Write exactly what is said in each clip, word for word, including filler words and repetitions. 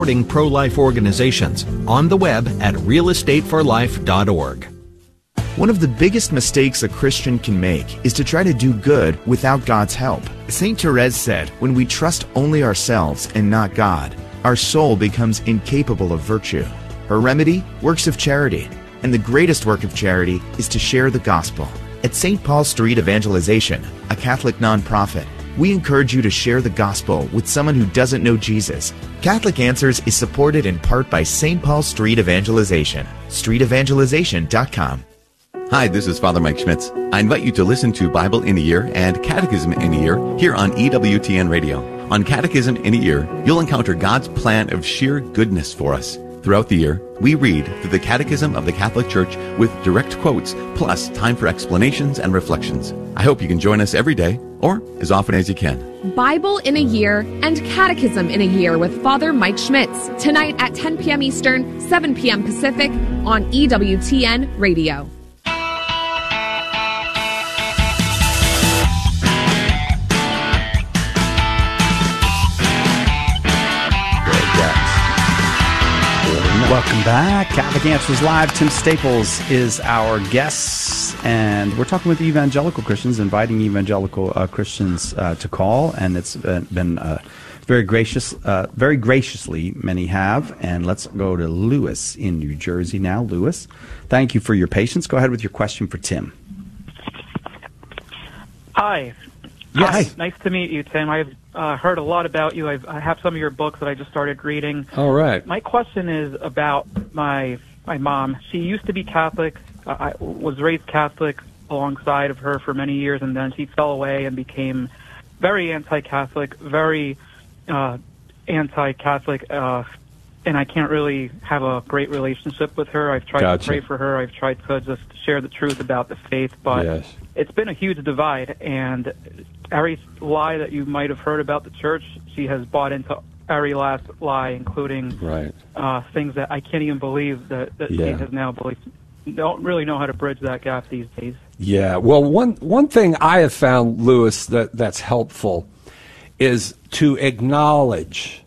pro-life organizations on the web at real estate for life dot org. One of the biggest mistakes a Christian can make is to try to do good without God's help. Saint Therese said, when we trust only ourselves and not God, our soul becomes incapable of virtue. Her remedy? Works of charity. And the greatest work of charity is to share the gospel. At Saint Paul Street Evangelization, a Catholic nonprofit, we encourage you to share the gospel with someone who doesn't know Jesus. Catholic Answers is supported in part by Saint Paul Street Evangelization. street evangelization dot com. Hi, this is Father Mike Schmitz. I invite you to listen to Bible in a Year and Catechism in a Year here on E W T N Radio. On Catechism in a Year, you'll encounter God's plan of sheer goodness for us. Throughout the year, we read through the Catechism of the Catholic Church with direct quotes, plus time for explanations and reflections. I hope you can join us every day, or as often as you can. Bible in a Year and Catechism in a Year with Father Mike Schmitz, tonight at ten p.m. Eastern, seven p.m. Pacific on E W T N Radio. Welcome back. Catholic Answers Live. Tim Staples is our guest, and we're talking with evangelical Christians, inviting evangelical uh, Christians uh, to call, and it's been, been uh, very gracious, uh, very graciously, many have. And let's go to Lewis in New Jersey now. Lewis, thank you for your patience. Go ahead with your question for Tim. Hi. Yes. Hi. Nice to meet you, Tim. I've uh, heard a lot about you. I've, I have some of your books that I just started reading. All right. My question is about my my mom. She used to be Catholic. Uh, I was raised Catholic alongside of her for many years, and then she fell away and became very anti-Catholic, very uh, anti-Catholic, uh, and I can't really have a great relationship with her. I've tried Gotcha. to pray for her. I've tried to just share the truth about the faith, but Yes. it's been a huge divide, and every lie that you might have heard about the church, she has bought into every last lie, including Right. uh, things that I can't even believe that, that Yeah. she has now believed. Don't really know how to bridge that gap these days. Yeah. Well, one one thing I have found, Lewis, that that's helpful is to acknowledge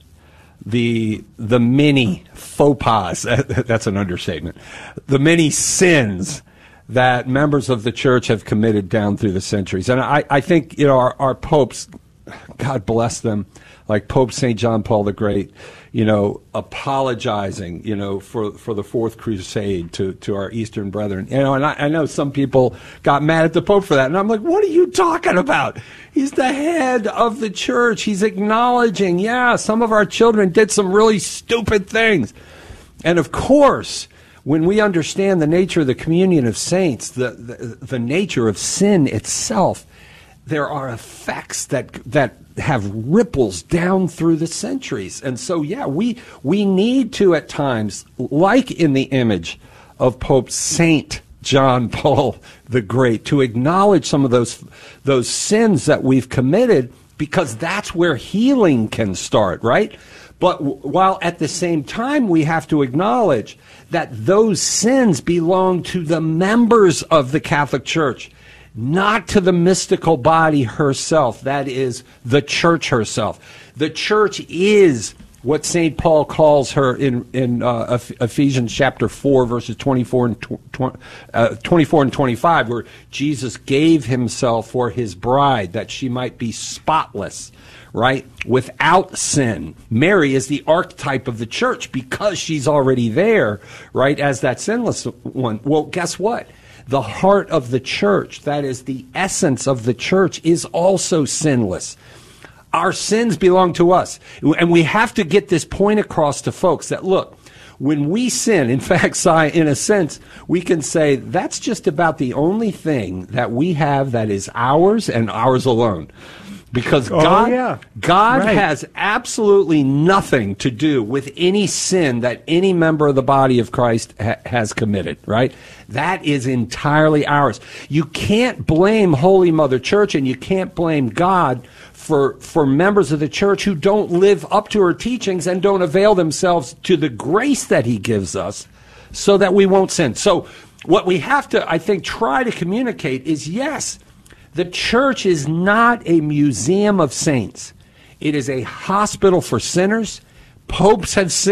the the many faux pas. That's an understatement. The many sins that members of the church have committed down through the centuries. And I, I think, you know, our, our popes, God bless them, like Pope Saint John Paul the Great, you know, apologizing, you know, for, for the Fourth Crusade to, to our Eastern brethren. You know, and I, I know some people got mad at the Pope for that. And I'm like, what are you talking about? He's the head of the church. He's acknowledging, yeah, some of our children did some really stupid things. And of course, when we understand the nature of the communion of saints, the, the, the nature of sin itself, there are effects that that have ripples down through the centuries. And so, yeah, we we need to at times, like in the image of Pope Saint John Paul the Great, to acknowledge some of those those sins that we've committed, because that's where healing can start, right? But w- while at the same time we have to acknowledge that those sins belong to the members of the Catholic Church, not to the mystical body herself, that is, the church herself. The church is what Saint Paul calls her in, in uh, Ephesians chapter four, verses twenty-four and, tw- uh, twenty-four and twenty-five, where Jesus gave himself for his bride that she might be spotless, right, without sin. Mary is the archetype of the church because she's already there, right, as that sinless one. Well, guess what? The heart of the church, that is the essence of the church, is also sinless. Our sins belong to us. And we have to get this point across to folks that, look, when we sin, in fact, Si, in a sense, we can say that's just about the only thing that we have that is ours and ours alone. Because Oh, God, yeah. God Right. has absolutely nothing to do with any sin that any member of the body of Christ ha- has committed, right? That is entirely ours. You can't blame Holy Mother Church, and you can't blame God for for members of the church who don't live up to her teachings and don't avail themselves to the grace that he gives us so that we won't sin. So what we have to, I think, try to communicate is, yes, the church is not a museum of saints. It is a hospital for sinners, popes have sinned.